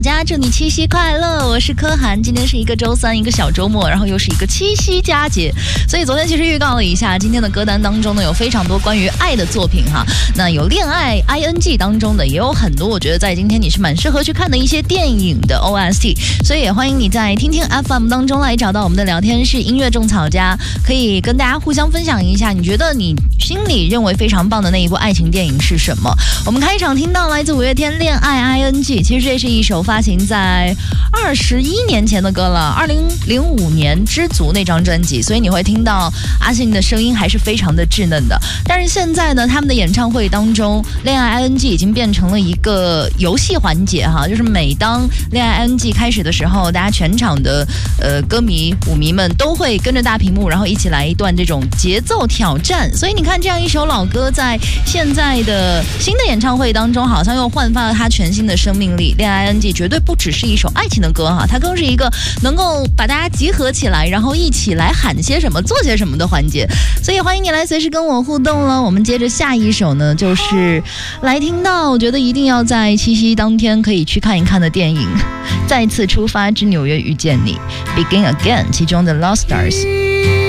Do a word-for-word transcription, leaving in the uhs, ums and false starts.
家祝你七夕快乐，我是柯涵。今天是一个周三，一个小周末，然后又是一个七夕佳节，所以昨天其实预告了一下，今天的歌单当中呢有非常多关于爱的作品哈。那有恋爱 I N G 当中的，也有很多我觉得在今天你是蛮适合去看的一些电影的 O S T， 所以也欢迎你在听听 F M 当中来找到我们的聊天室音乐种草家，可以跟大家互相分享一下，你觉得你心里认为非常棒的那一部爱情电影是什么？我们开场听到来自五月天恋爱 I N G， 其实这是一首发行在二十一年前的歌了，二零零五年《知足》那张专辑，所以你会听到阿信的声音还是非常的稚嫩的。但是现在呢，他们的演唱会当中，恋爱 I N G 已经变成了一个游戏环节哈，就是每当恋爱 I N G 开始的时候，大家全场的呃歌迷舞迷们都会跟着大屏幕，然后一起来一段这种节奏挑战。所以你看，这样一首老歌在现在的新的演唱会当中，好像又焕发了它全新的生命力。恋爱 I N G 绝对不只是一首爱情的歌哈，它更是一个能够把大家集合起来，然后一起来喊些什么、做些什么的环节。所以欢迎你来随时跟我互动了。我们接着下一首呢，就是来听到我觉得一定要在七夕当天可以去看一看的电影《再次出发之纽约遇见你》 Begin Again 其中的 Lost Stars。